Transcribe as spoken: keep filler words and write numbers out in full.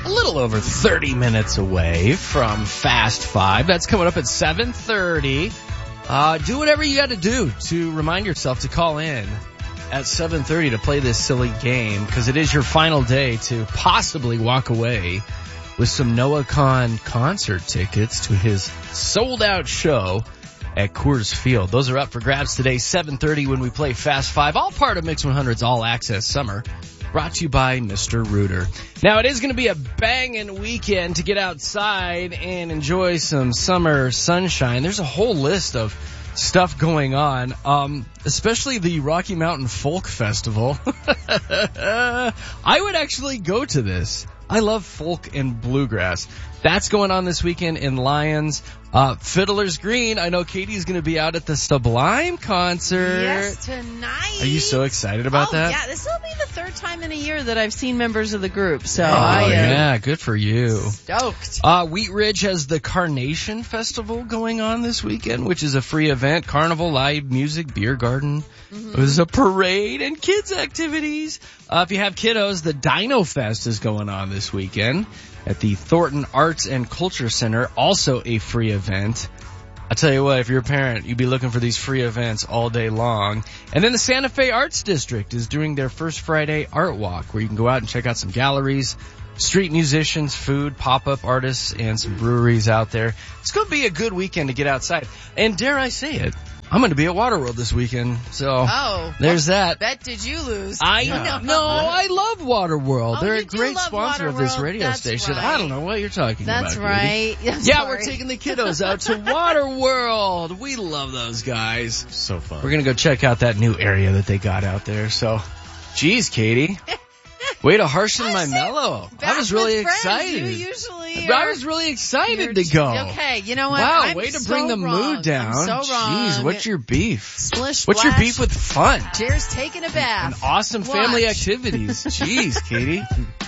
a little over thirty minutes away from Fast Five. That's coming up at seven thirty. Uh, do whatever you got to do to remind yourself to call in at seven thirty to play this silly game, because it is your final day to possibly walk away with some Noah Kahan concert tickets to his sold-out show at Coors Field. Those are up for grabs today, seven thirty, when we play Fast Five, all part of Mix one hundred's All Access Summer, brought to you by Mister Rooter. Now, it is going to be a banging weekend to get outside and enjoy some summer sunshine. There's a whole list of stuff going on, um, especially the Rocky Mountain Folk Festival. I would actually go to this. I love folk and bluegrass. That's going on this weekend in Lyons. Uh, Fiddler's Green. I know Katie's going to be out at the Sublime concert. Yes, tonight. Are you so excited about oh, that? Yeah, this will be the third time in a year that I've seen members of the group. So oh, I am yeah, good for you. Stoked. Uh, Wheat Ridge has the Carnation Festival going on this weekend, which is a free event. Carnival, live music, beer garden. Mm-hmm. There's a parade and kids activities. Uh, if you have kiddos, the Dino Fest is going on this weekend at the Thornton Arts and Culture Center, also a free event. I tell you what, if you're a parent, you'd be looking for these free events all day long. And then the Santa Fe Arts District is doing their first Friday art walk, where you can go out and check out some galleries, street musicians, food, pop-up artists, and some breweries out there. It's going to be a good weekend to get outside. And dare I say it, I'm going to be at Waterworld this weekend, so oh, there's that. Bet did you lose? I yeah. know. No, I love Waterworld. Oh, They're you a great sponsor Waterworld. of this radio That's station. right. I don't know what you're talking That's about. Right. That's right. Yeah, we're taking the kiddos out to Waterworld. We love those guys. So fun. We're going to go check out that new area that they got out there. So, geez, Katie. Way to harshen my mellow. I was really excited. You usually I was really excited to go. Okay, you know what? Wow, I'm way to so bring the wrong. mood down. I'm so wrong. Jeez, what's your beef? Splish, what's splash. your beef with fun? Cheers, taking a bath. And awesome Watch. family activities. Jeez, Katie.